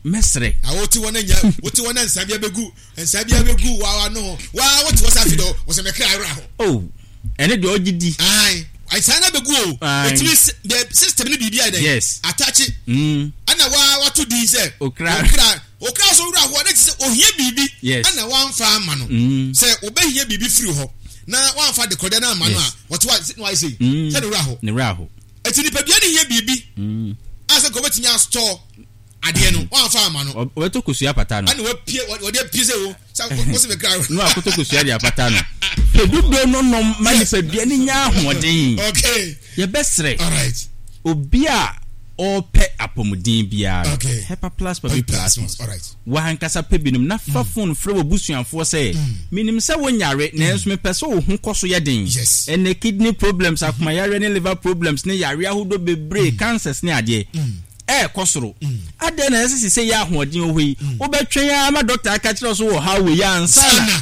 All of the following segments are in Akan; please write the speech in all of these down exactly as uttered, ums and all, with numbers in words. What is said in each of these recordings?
mesre awoti wona nya woti wona nsabia begu nsabia begu wa no wa woti wasa fido wo se mekra ara ho oh ene de ogidi ai ai sana begu o it means the system ni bibia dey yes attach mm ana wa wato di se okra okra okra so ra ho na se ohie bibi ana wa mfa ama no se obehie bibi free ho na wa mfa de koda na ama no a what no I say se de ra ho ne ra ho eti ni pebia ni hie bibi mm asa ko betinya store ade no wa mfa ama no o to kosua pata no ana wa pie o de pie se o sa ko se be kra no akoto kosua de pata no pedudo no no manifedua ni nya ahoden okay ye besre all right obia ope apomudin bia okay Hepa Plus Papi Plus all right wa hankasa pebinum na fa phone frɛ obusuanfo sɛ minim sɛ wonyare na enso me pɛ sɛ wo ho kɔso yɛ den ene kidney problems akoma yare ne liver problems ne yare ahodo bebre cancers ne ade eh kɔsoro ade na sisi sɛ ya ahoden ohoi wobɛtwen ama doctor aka kyerɛ so wo ha wo ya ansana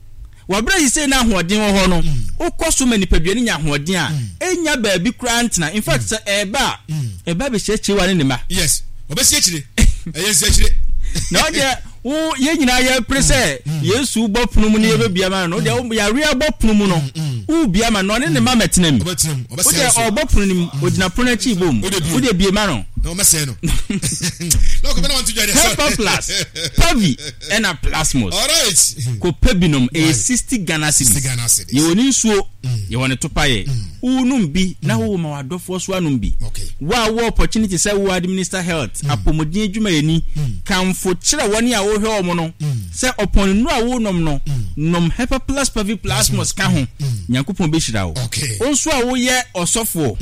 wabra yi say na ahoden wo ho no ukɔso manipadua ni nya ahoden a enya baabi kura ntena in fact sɛ eba eba be hyehyɛ wa ne ne ma yes obesi akyire ɛyɛ nsi akyire na ode wo ye nyina ye prese Yesu bɔ punu mu ne ye bia ma no de ya ria bɔ punu mu no u bia ma no ne ne ma metena mi obetinam obesi ode ɔbɔ punu ni odina punu achi bom ode bia ma no no mese no no ko bena want to join Hepa Plus Pavi ena Plasmos all right ko pebinum a sixty Ghana cedis ye woni nsuo ye woni topaye unum bi na wo ma wadofo so anum bi wa wo opportunity say wo administer health apomodin adwuma yeni kamfo kire woni a wo hwe omo no say upon nu a wo nom no nom Hepa Plus Pavi Plasmos ka ho nyankopon be hira wo onso a wo ye osofo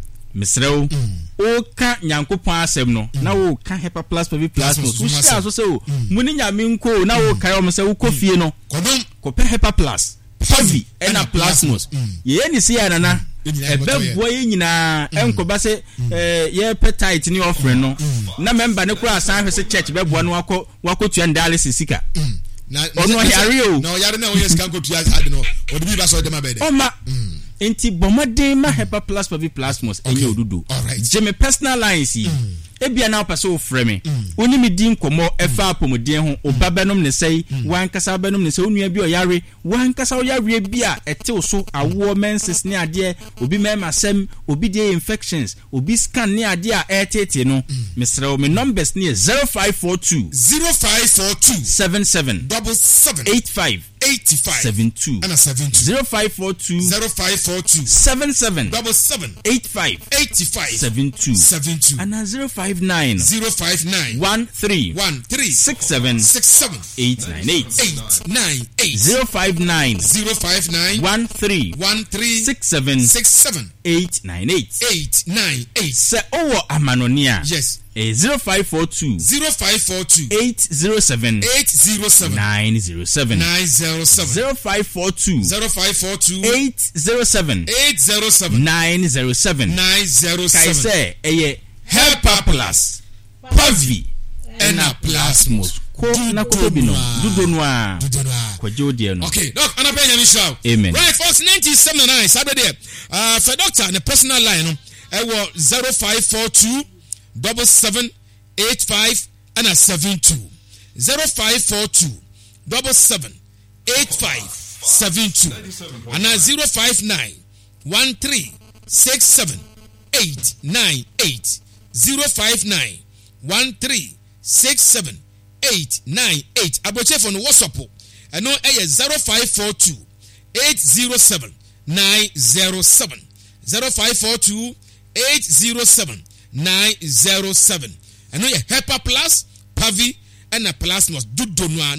misrew o ka nyankopon asem no na wo ka Hepa Plus Pavi Plasmos wo share so say o muni nyame nko na wo kai o say wo kofie no kodom ko pe Hepa Plus Pavi ena Plasmos ye ni se ya nana ebe boy nyina enkoba se eh ye appetite ni offering no na member ne kura san hwese church be boa no wako wako tuan dialysis sika na ono yare o na yare na wo yes kan ko tuan ade no odi bi ba so de ma be de o ma enti bomade ma Hepa Plus Pavi Plasmos enye odudu jeme personal lines yi ebia na opese o frɛ me oni me din komo efa apomodien ho obabenom ne sei wan kasa benom ne sei onua bi o yare wan kasa o yare bia ete so awo menses ne ade obi mema sem obi de infections obi scan ne ade a etete no mesrɛ o me numbers ne zero five four two zero five four two seven seven seven seven eight five eighty-five seven two and seven two zero five four two zero five four two seven seven seven seven eight five eighty-five seven two seven two and zero five nine zero five nine one three one three six seven six seven eight nine eight eight nine eight zero five nine zero five nine one three one three six seven six seven eight nine eight eight nine eight. Se owo amanonia. Yes. Eh, zero five four two zero five four two eight zero seven eight zero seven nine zero seven nine zero seven zero five four two zero five four two eight zero seven eight zero seven nine zero seven nine zero seven. Kaise eye Hepa Plus Pavi ena Plasmos ko na ko bi no dudo no a ko jodie no. Okay, doc, ana penya mi show. Amen. Right, first nineteen seventy-nine Saturday there. Uh for doctor the personal line no e wo zero five four two double seven eight five and a seven two zero five four two double seven eight five seven two and a zero five nine one three six seven eight nine eight zero five nine one three six seven eight nine eight. Aboche for no WhatsApp and no a zero five four two eight zero seven nine zero seven zero five four two eight zero seven nine zero seven. I know you Hepa Plus, Pavi, and a Plasmos. Do don't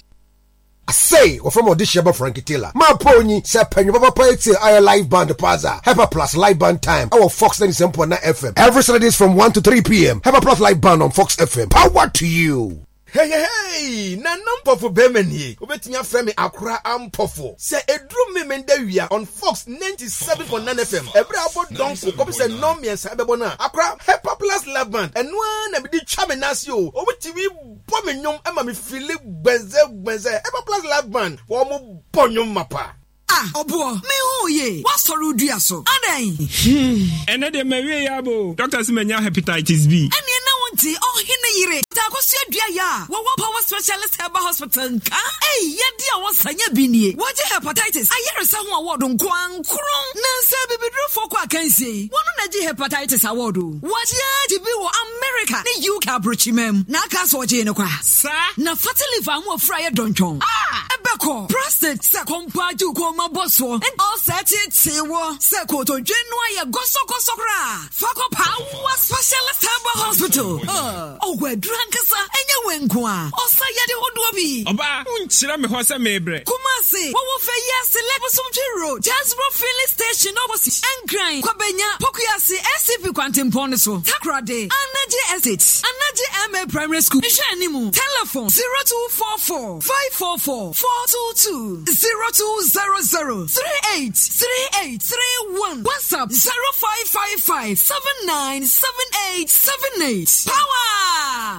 I say, or from audition by Frankie Taylor. My pony, say, Penny Papa Poetry, I live band Plaza. Hepa Plus live band time. Our Fox ninety-seven point nine F M. Every Saturdays from one to three p.m. Hepa Plus live band on Fox F M. Power to you. Hey, hey, hey, na number for Bemeni. Obetinya frame Accra Ampofo. Say edru me mendawia on Fox ninety-seven point nine F M. Every about donko come say no me sabebona. Accra Hepa Plus live band. And one na be di chame nasio. Obetiwi bomenyom ama me feel benze benze. Hepa Plus live band. Wo mo bonyom mapa. Ah, obo, me ho ye. What sorrow do ya so? Adan. Hmm. Ene de me we ya bo. Doctor si menya hepatitis B. Ene na wonti oh hine yire. Ta akosia dua ya wo Power Specialist Herbal Hospital nka eh yedi a wosanya bi nie woje hepatitis ayeresa ho award nko ankron na nsa bibidro foko akansie wono na ji hepatitis award woje ji bi wo America ne U K abrochimem na aka so je ne kwa sa na fatty liver ho afra ye dontwon ah ebeko prostate se kompa ju ko maboso and all set it se wo se ko to dwenu aye goso goso kra fako Power Specialist Herbal Hospital uh oh we drankasa enye wenko a osa yede hodo bi oba unchira me ho se mebre Kumasi wo wo fe yes Lebusumchi Road Jasbro Filling Station opposite Enkran Kwabenya Pokuyasi S C P Kwantimpon so Takrade Anaji Estate Anaji M A Primary School Ishanimu telephone zero two four four five four four four two two zero two zero zero three eight three eight three one WhatsApp zero five five five seven nine seven eight seven eight Power